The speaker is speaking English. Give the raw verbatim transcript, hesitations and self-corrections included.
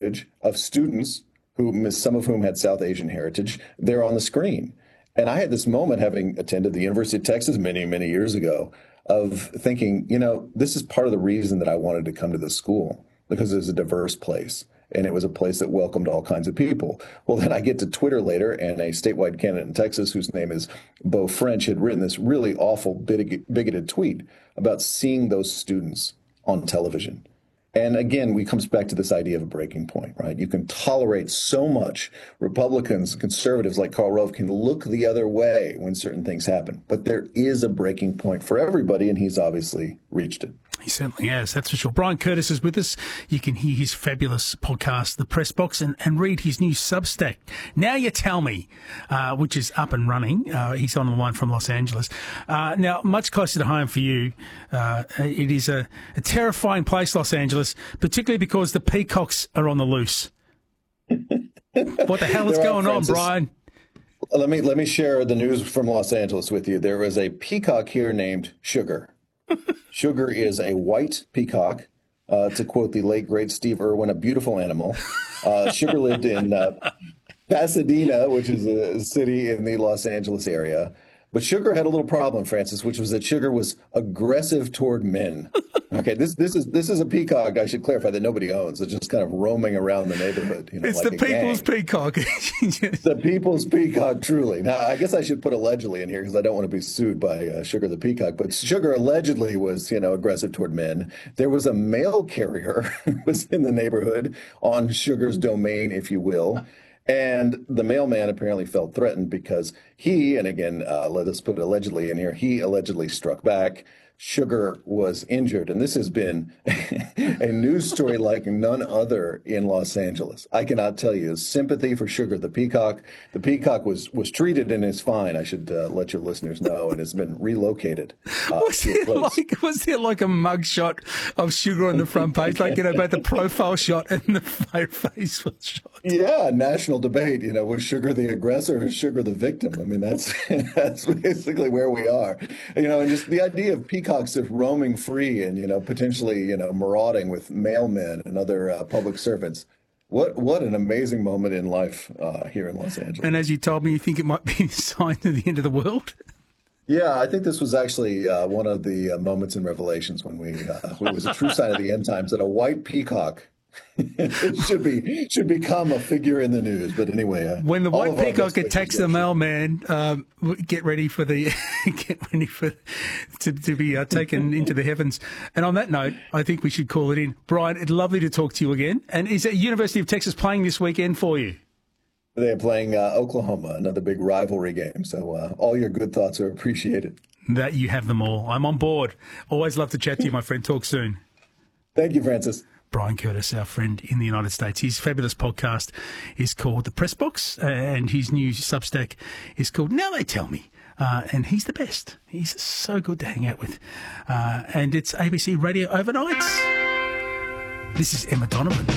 footage of students, who some of whom had South Asian heritage, there on the screen. And I had this moment, having attended the University of Texas many, many years ago, of thinking, you know, this is part of the reason that I wanted to come to this school, because it was a diverse place. And it was a place that welcomed all kinds of people. Well, then I get to Twitter later, and a statewide candidate in Texas, whose name is Beau French, had written this really awful bigoted tweet about seeing those students on television. And again, we comes back to this idea of a breaking point, right? You can tolerate so much. Republicans, conservatives like Karl Rove can look the other way when certain things happen. But there is a breaking point for everybody, and he's obviously reached it. He certainly has, that's for sure. Brian Curtis is with us. You can hear his fabulous podcast, The Press Box, and, and read his new Substack, Now You Tell Me, uh, which is up and running. Uh, he's on the line from Los Angeles. Uh, now, much closer to home for you, uh, it is a, a terrifying place, Los Angeles, particularly because the peacocks are on the loose. What the hell is going on, Brian? Let me, let me share the news from Los Angeles with you. There is a peacock here named Sugar. Sugar is a white peacock, uh, to quote the late, great Steve Irwin, a beautiful animal. Uh, Sugar lived in uh, Pasadena, which is a city in the Los Angeles area. But Sugar had a little problem, Francis, which was that Sugar was aggressive toward men. Okay, this this is this is a peacock, I should clarify, that nobody owns. It's just kind of roaming around the neighborhood. You know, it's like the people's gang. peacock. The people's peacock, truly. Now, I guess I should put allegedly in here because I don't want to be sued by uh, Sugar the peacock. But Sugar allegedly was, you know, aggressive toward men. There was a mail carrier who was in the neighborhood on Sugar's domain, if you will. And the mailman apparently felt threatened because he, and again, uh, let us put allegedly in here, he allegedly struck back. Sugar was injured. And this has been a news story like none other in Los Angeles. I cannot tell you. Sympathy for Sugar the peacock. The peacock was, was treated and is fine, I should uh, let your listeners know, and has been relocated. Uh, was, there like, was there like a mug shot of Sugar on the front page? Like, you know, about the profile shot and the face was shot? Yeah, national debate, you know, was Sugar the aggressor or Sugar the victim? I mean, that's that's basically where we are. You know, and just the idea of peacocks of roaming free and, you know, potentially, you know, marauding with mailmen and other uh, public servants. What what an amazing moment in life uh, here in Los Angeles. And as you told me, you think it might be a sign of the end of the world? Yeah, I think this was actually uh, one of the uh, moments in Revelations when we, uh, it was a true sign of the end times that a white peacock it should be should become a figure in the news. But anyway, uh, when the white peacock attacks the mailman, um, get ready for the get ready for to, to be uh, taken into the heavens. And on that note, I think we should call it in. Brian, it's lovely to talk to you again. And is the University of Texas playing this weekend for you? They're playing uh, Oklahoma, another big rivalry game. So uh, all your good thoughts are appreciated. That you have them all. I'm on board. Always love to chat to you, my friend. Talk soon. Thank you, Francis. Brian Curtis, our friend in the United States. His fabulous podcast is called The Press Box, and his new Substack is called Now They Tell Me. Uh, and he's the best. He's so good to hang out with. Uh, and it's A B C Radio Overnights. This is Emma Donovan.